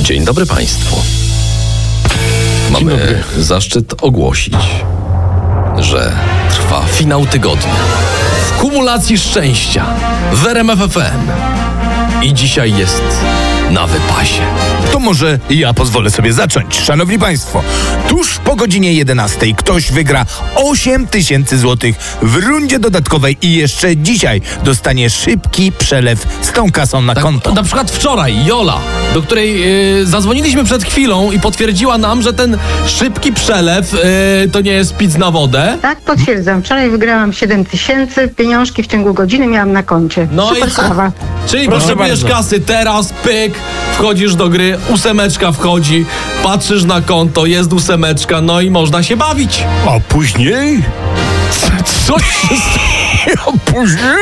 Dzień dobry Państwu. Mamy zaszczyt ogłosić, że trwa finał tygodnia w kumulacji szczęścia w RMF FM. I dzisiaj jest na wypasie. To może ja pozwolę sobie zacząć. Szanowni Państwo, tuż po godzinie 11 ktoś wygra 8 000 złotych w rundzie dodatkowej i jeszcze dzisiaj dostanie szybki przelew z tą kasą na konto. Na przykład wczoraj Jola, do której zadzwoniliśmy przed chwilą i potwierdziła nam, że ten szybki przelew to nie jest pic na wodę. Tak, potwierdzam. Wczoraj wygrałam 7 000, pieniążki w ciągu godziny miałam na koncie. No Super i sprawa. Czyli Proszę potrzebujesz bardzo. kasy teraz, pyk, wchodzisz do gry, 8 wchodzi, patrzysz na konto, jest 8, no i można się bawić. A później? Coś się A później?